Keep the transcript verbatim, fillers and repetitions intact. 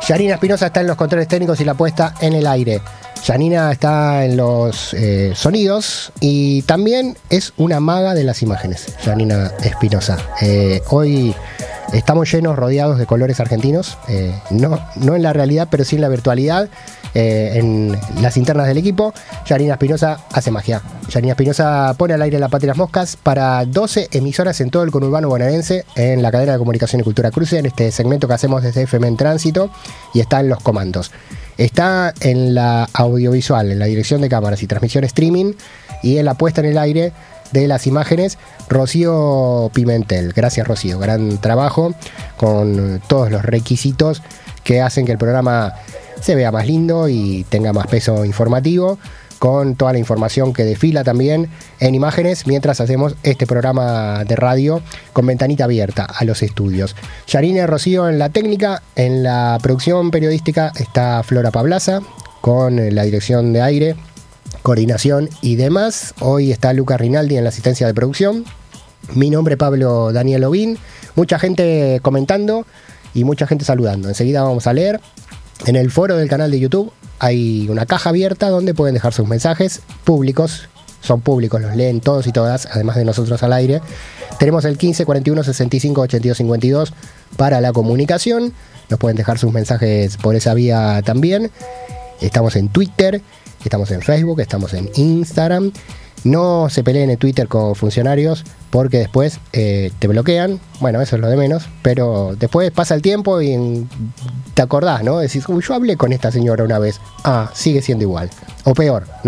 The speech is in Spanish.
Yanina Espinosa está en los controles técnicos y la puesta en el aire. Yanina está en los eh, sonidos y también es una maga de las imágenes. Yanina Espinosa. Eh, hoy estamos llenos, rodeados de colores argentinos. Eh, no, no en la realidad, pero sí en la virtualidad. Eh, en las internas del equipo, Yanina Espinosa hace magia. Yanina Espinosa pone al aire La Patria y las Moscas para doce emisoras en todo el conurbano bonaerense, en la cadena de comunicación y cultura Cruce, en este segmento que hacemos desde F M en Tránsito, y está en los comandos. Está en la audiovisual, en la dirección de cámaras y transmisión streaming, y en la puesta en el aire de las imágenes, Rocío Pimentel. Gracias, Rocío, gran trabajo con todos los requisitos que hacen que el programa se vea más lindo y tenga más peso informativo, con toda la información que desfila también en imágenes mientras hacemos este programa de radio con ventanita abierta a los estudios. Yanina y Rocío en la técnica, en la producción periodística está Flora Pablaza con la dirección de aire, coordinación y demás. Hoy está Lucas Rinaldi en la asistencia de producción. Mi nombre es Pablo Daniel Ovín. Mucha gente comentando y mucha gente saludando. Enseguida vamos a leer. En el foro del canal de YouTube hay una caja abierta donde pueden dejar sus mensajes públicos. Son públicos, los leen todos y todas, además de nosotros al aire. Tenemos el quince cuarenta y uno sesenta y cinco ochenta y dos cincuenta y dos para la comunicación. Nos pueden dejar sus mensajes por esa vía también. Estamos en Twitter, estamos en Facebook, estamos en Instagram. No se peleen en Twitter con funcionarios porque después eh, te bloquean. Bueno, eso es lo de menos. Pero después pasa el tiempo y en, te acordás, ¿no? Decís, uy, yo hablé con esta señora una vez. Ah, sigue siendo igual. O peor, ¿no?